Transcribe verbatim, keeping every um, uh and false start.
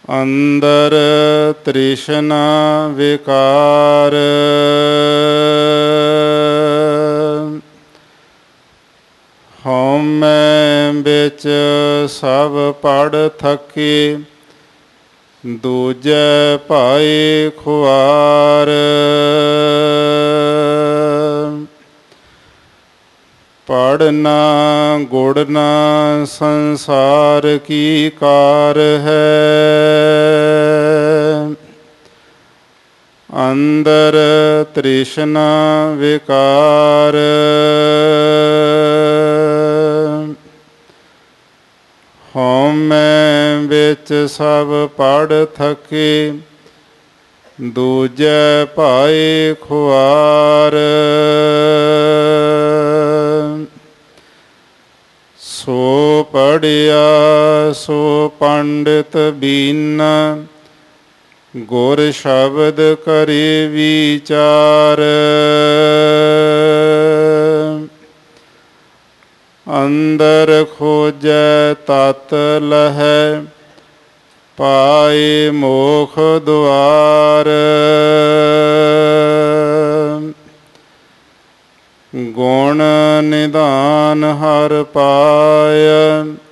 ਅੰਦਰ ਤ੍ਰਿਸ਼ਨਾ ਵਿਕਾਰ, ਹਉਮੈ ਵਿੱਚ ਸਭ ਪੜ ਥਕੇ, ਦੂਜੈ ਭਾਏ ਖੁਆਰ। ਪੜਨਾ ਗੁੜਨਾ ਸੰਸਾਰ ਕੀ ਕਾਰ ਹੈ, ਅੰਦਰ ਤ੍ਰਿਸ਼ਨਾ ਵਿਕਾਰ। ਹਉਮੈ ਵਿੱਚ ਸਭ ਪੜ ਥਕੇ, ਦੂਜੈ ਭਾਏ ਖੁਆਰ। ਸੋ ਪੜਿਆ ਸੋ ਪੰਡਿਤ ਬੀਨਾ, ਗੁਰ ਸ਼ਬਦ ਕਰੇ ਵਿਚਾਰ। ਅੰਦਰ ਖੋਜੈ ਤਤ ਲਹੈ, ਪਾਏ ਮੋਖ ਦੁਆਰ। ਗੁਣ ਨਿਧਾਨ ਹਰਿ ਪਾਇਆ,